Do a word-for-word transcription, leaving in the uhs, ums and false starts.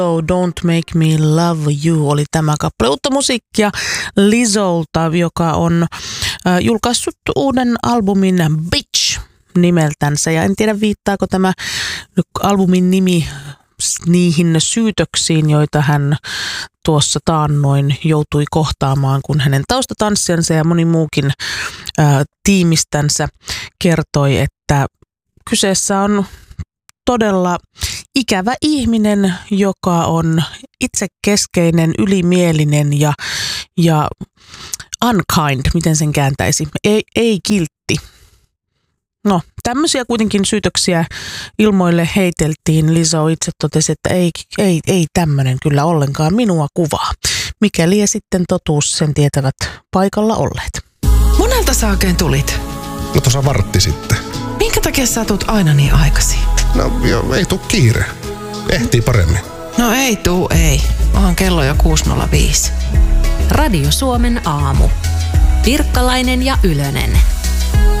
Don't Make Me Love You oli tämä kappale. Uutta musiikkia Lizzolta, joka on äh, julkaissut uuden albumin Bitch nimeltänsä. Ja en tiedä, viittaako tämä albumin nimi niihin syytöksiin, joita hän tuossa taannoin joutui kohtaamaan, kun hänen taustatanssijansa ja moni muukin ää, tiimistänsä kertoi, että kyseessä on todella ikävä ihminen, joka on itsekeskeinen, ylimielinen ja, ja unkind, miten sen kääntäisi, ei, ei kiltti. No, tämmöisiä kuitenkin syytöksiä ilmoille heiteltiin. Lizzo itse totesi, että ei, ei, ei tämmöinen kyllä ollenkaan minua kuvaa. Mikäli ja sitten totuus sen tietävät paikalla olleet. Monelta sä oikein tulit? No tuossa vartti sitten. Minkä takia sä tulet aina niin aikaisin? No joo, ei tuu kiire. Ehtii paremmin. No ei tuu, ei. Onhan kello jo kuusi nolla viisi. Radio Suomen aamu. Pirkkalainen ja Ylönen.